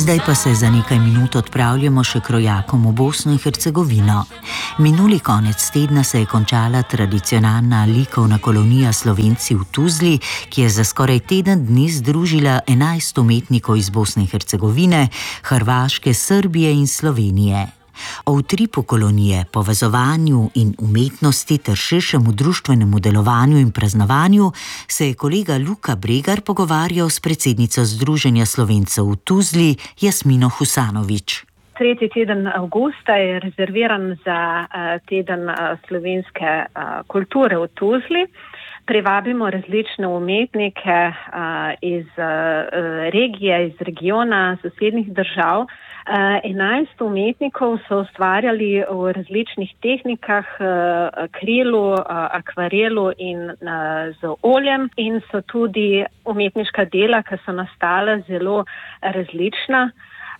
Zdaj pa se za nekaj minut odpravljamo še krojakom v Bosno in Hercegovino. Minuli konec tedna se je končala tradicionalna likovna kolonija Slovenci v Tuzli, ki je za skoraj teden dni združila 11 umetnikov iz Bosne in Hercegovine, Hrvaške, Srbije in Slovenije. O utripu kolonije, povezovanju in umetnosti ter širšemu društvenemu delovanju in praznovanju se je kolega Luka Bregar pogovarjal s predsednico Združenja Slovencev v Tuzli, Jasmino Husanović. Tretji teden avgusta je rezerviran za teden slovenske kulture v Tuzli. Privabimo različne umetnike iz regije, iz regiona, sosednjih držav. 11 umetnikov so ustvarjali v različnih tehnikah, akrilu, akvarelu in z oljem, in so tudi umetniška dela, ki so nastala zelo različna,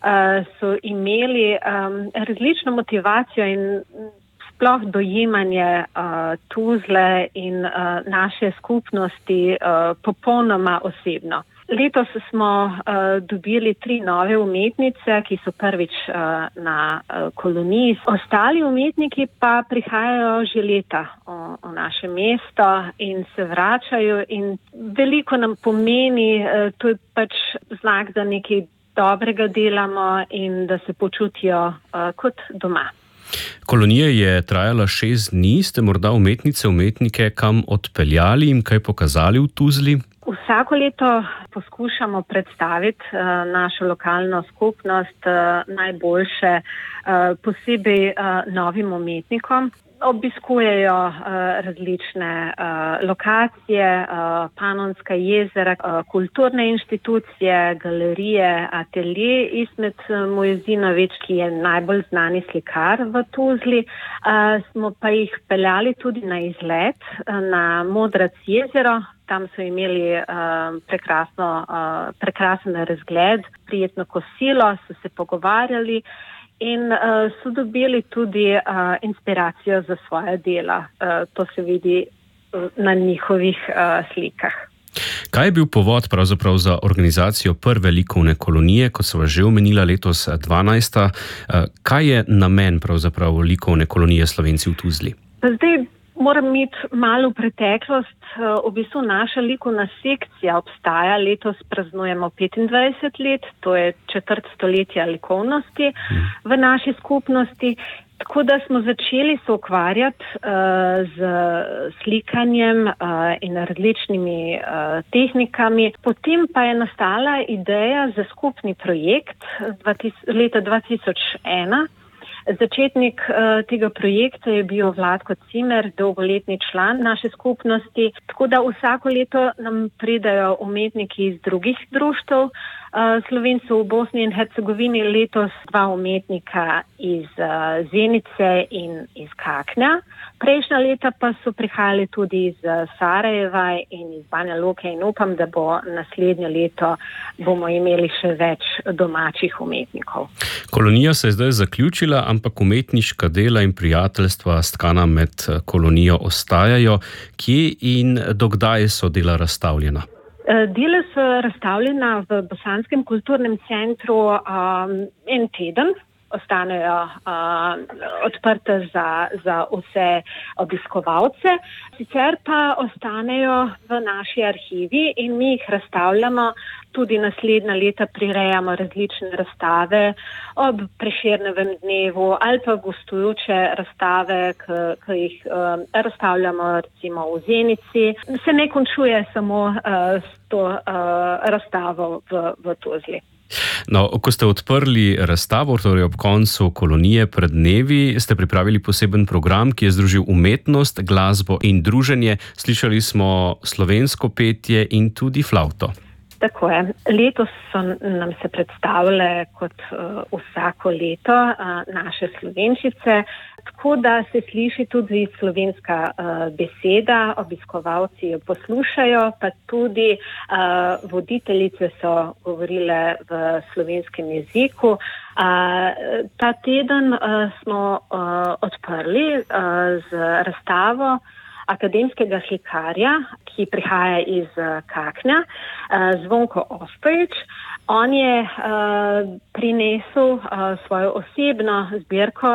so imeli različno motivacijo in sploh dojemanje Tuzle in naše skupnosti popolnoma osebno. Letos smo dobili 3 nove umetnice, ki so prvič na koloniji. Ostali umetniki pa prihajajo že leta v naše mesto in se vračajo in veliko nam pomeni, to je pač znak, da nekaj dobrega delamo in da se počutijo kot doma. Kolonija je trajala 6 dni. Ste morda umetnike kam odpeljali in kaj pokazali v Tuzli? Vsako leto poskušamo predstaviti našo lokalno skupnost najboljše, posebej novim umetnikom. Obiskujejo različne lokacije, Panonska jezera, kulturne inštitucije, galerije, atelje. Ismet Mojezinović, ki je najbolj znani slikar v Tuzli, smo pa jih peljali tudi na izlet na Modrac jezero. Tam so imeli prekrasen razgled, prijetno kosilo, so se pogovarjali in so dobili tudi inspiracijo za svoje dela. To se vidi na njihovih slikah. Kaj je bil povod pravzaprav za organizacijo prve likovne kolonije, kot so vas že omenila, letos 12. Kaj je namen pravzaprav likovne kolonije Slovenci v Tuzli? Zdaj moram iti malo v preteklost. V bistvu naša likovna sekcija obstaja. Letos praznujemo 25 let, to je četrt stoletja likovnosti v naši skupnosti. Tako da smo začeli se ukvarjati z slikanjem in različnimi tehnikami. Potem pa je nastala ideja za skupni projekt leta 2001. Začetnik tega projekta je bil Vlatko Cimer, dolgoletni član naše skupnosti, tako da vsako leto nam pridejo umetniki iz drugih društev Slovencev v Bosni in Hercegovini, letos 2 umetnika iz Zenice in iz Kaknja. Prejšnja leta pa so prihajali tudi iz Sarajeva in iz Banja Luke in upam, da bo naslednje leto bomo imeli še več domačih umetnikov. Kolonija se je zdaj zaključila, ampak umetniška dela in prijateljstva stkana med kolonijo ostajajo. Kje in dokdaj so dela razstavljena? Dela so razstavljena v Bosanskem kulturnem centru en teden. Ostanejo odprte za vse obiskovalce. Sicer pa ostanejo v naši arhivi in mi jih razstavljamo. Tudi naslednja leta prirejamo različne razstave ob Prešernovem dnevu ali pa gostujoče razstave, ki jih razstavljamo recimo v Zenici. Se ne končuje samo s to razstavo v Tuzli. No, ko ste odprli razstavo, torej ob koncu kolonije pred dnevi, ste pripravili poseben program, ki je združil umetnost, glasbo in druženje. Slišali smo slovensko petje in tudi flavto. Tako je. Letos so nam se predstavile kot vsako leto naše slovenčice, tako da se sliši tudi slovenska beseda, obiskovalci jo poslušajo, pa tudi voditeljice so govorile v slovenskem jeziku. Ta teden smo odprli z razstavo akademskega slikarja, ki prihaja iz Kaknja, Zvonko Ostojić. On je prinesel svojo osebno zbirko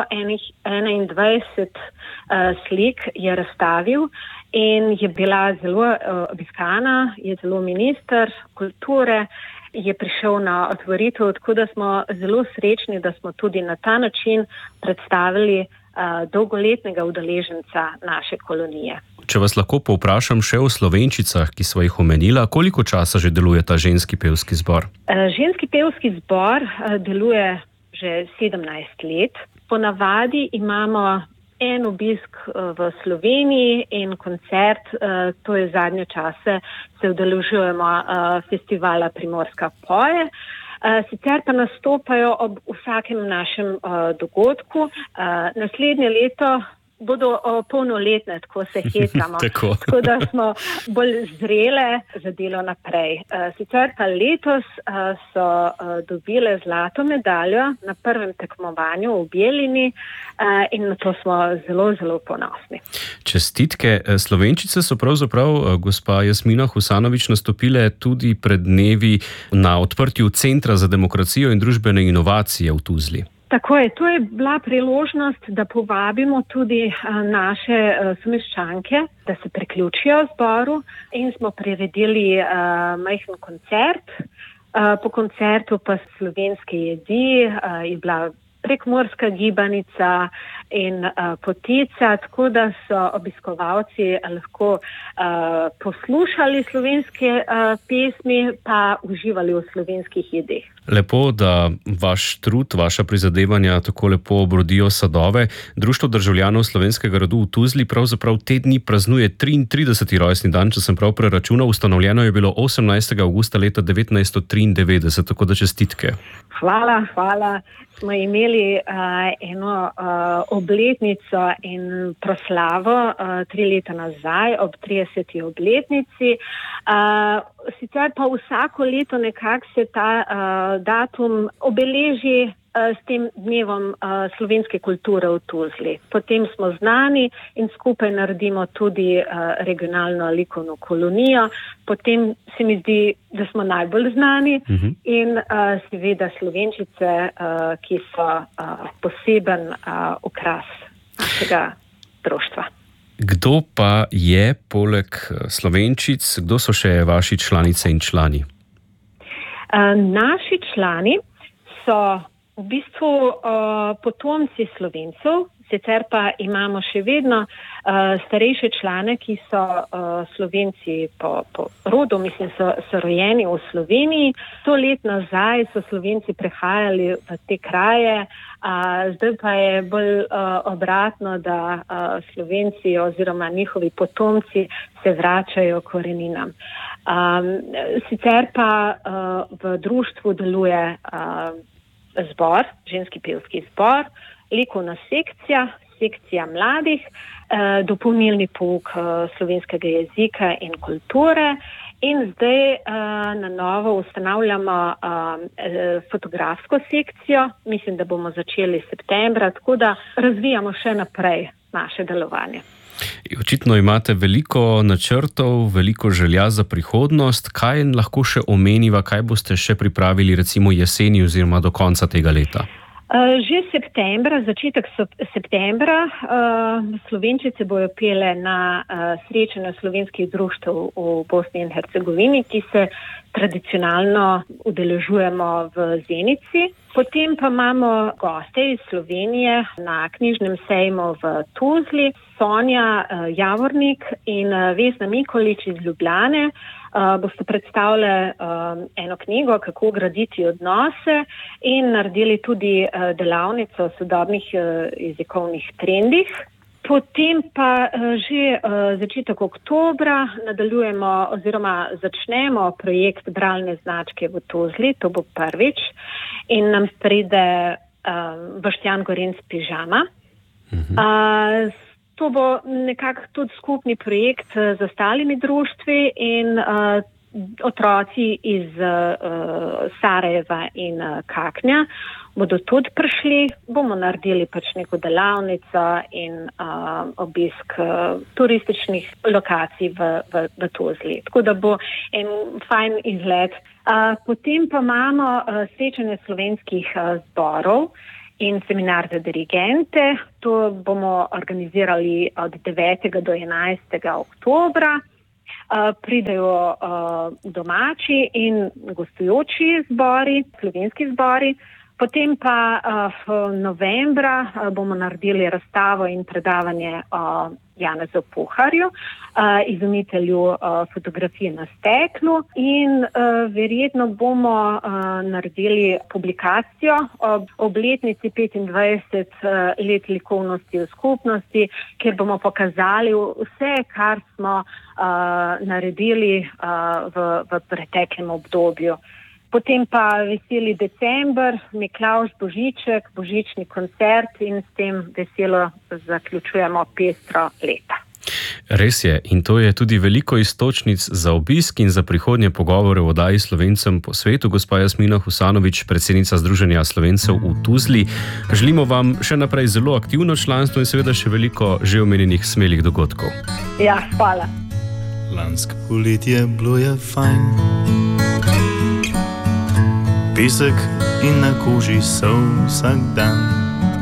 21 slik, je razstavil in je bila zelo obiskana, je zelo minister kulture, je prišel na otvoritev, tako da smo zelo srečni, da smo tudi na ta način predstavili dolgoletnega udeleženca naše kolonije. Če vas lahko povprašam še o Slovenčicah, ki sva jih omenila, koliko časa že deluje ta ženski pevski zbor? Ženski pevski zbor deluje že 17 let. Ponavadi imamo en obisk v Sloveniji in koncert, to je zadnje čase, se udeležujemo festivala Primorska poje. Sicer pa nastopajo ob vsakem našem dogodku. Naslednje leto bodo polnoletne, tako se hecamo. Tako da smo bolj zrele za delo naprej. Sicer pa letos so dobile zlato medaljo na prvem tekmovanju v Bijeljini in na to smo zelo, zelo ponosni. Čestitke. Slovenčice so pravzaprav, gospa Jasmina Husanović, nastopile tudi pred dnevi na odprtju Centra za demokracijo in družbene inovacije v Tuzli. Tako je, to je bila priložnost, da povabimo tudi naše someščanke, da se priključijo zboru in smo priredili majhen koncert. Po koncertu pa slovenske jedi, je bila prekmorska gibanica in potica, tako da so obiskovalci lahko poslušali slovenske pesmi pa uživali v slovenskih jedeh. Lepo, da vaš trud, vaša prizadevanja tako lepo obrodijo sadove. Društvo državljanov slovenskega rodu v Tuzli pravzaprav te dni praznuje 33. rojstni dan, če sem prav preračunal. Ustanovljeno je bilo 18. avgusta leta 1993, tako da čestitke. Hvala. Smo imeli eno obletnico in proslavo 3 leta nazaj ob 30. obletnici. Sicer pa vsako leto nekako se ta datum obeleži s tem dnevom slovenske kulture v Tuzli. Potem smo znani in skupaj naredimo tudi regionalno likovno kolonijo. Potem se mi zdi, da smo najbolj znani in seveda Slovenčice, ki so poseben okras našega društva. Kdo pa je poleg Slovenčic, kdo so še vaši članice in člani? Naši člani so v bistvu potomci Slovencev, sicer pa imamo še vedno starejše člane, ki so Slovenci po rodu, mislim, so rojeni v Sloveniji. 100 let nazaj so Slovenci prehajali v te kraje, zdaj pa je bolj obratno, da Slovenci oziroma njihovi potomci se vračajo koreninam. Sicer pa v društvu deluje zbor, ženski pevski zbor, likovna sekcija mladih, dopolnilni pouk slovenskega jezika in kulture in zdaj na novo ustanavljamo fotografsko sekcijo. Mislim, da bomo začeli septembra, tako da razvijamo še naprej naše delovanje. Očitno imate veliko načrtov, veliko želja za prihodnost. Kaj lahko še omeniva, kaj boste še pripravili recimo jeseni oziroma do konca tega leta? Že začetek septembra Slovenčice bojo pele na srečanju slovenskih društev v Bosni in Hercegovini, ki se tradicionalno udeležujemo v Zenici. Potem pa imamo goste iz Slovenije na knjižnem sejmu v Tuzli, Sonja Javornik in Vesna Mikolič iz Ljubljane. Boste predstavili eno knjigo, kako graditi odnose in naredili tudi delavnico o sodobnih jezikovnih trendih. Potem pa že začetek oktobra nadaljujemo oziroma začnemo projekt bralne značke v Tuzli, to bo prvič, in nam pride Boštjan Gorenc Pižama. To bo nekako tudi skupni projekt z ostalimi društvi in otroci iz Sarajeva in Kaknja bodo tudi prišli, bomo naredili pač neko delavnico in obisk turističnih lokacij v Tuzli. Tako da bo en fajn izlet. Potem pa imamo srečanje slovenskih zborov in seminar za dirigente. To bomo organizirali od 9. do 11. oktobra. Pridejo domači in gostujoči zbori, slovenski zbori. Potem pa v novembra bomo naredili razstavo in predavanje o Janezu Puharju, izumitelju fotografije na steklu, in verjetno bomo naredili publikacijo ob obletnici 25 let likovnosti v skupnosti, kjer bomo pokazali vse, kar smo naredili v preteklem obdobju. Potem pa veseli december, Miklavž, Božiček, božični koncert in s tem veselo zaključujemo pestro leto. Res je, in to je tudi veliko iztočnic za obisk in za prihodnje pogovore v oddaji Slovencem po svetu. Gospa Jasmina Husanović, predsednica Združenja Slovencev v Tuzli. Želimo vam še naprej zelo aktivno članstvo in seveda še veliko že omenjenih smelih dogodkov. Ja, hvala. Lansko poletje bilo je fajn. Pesek in na koži so vsak dan.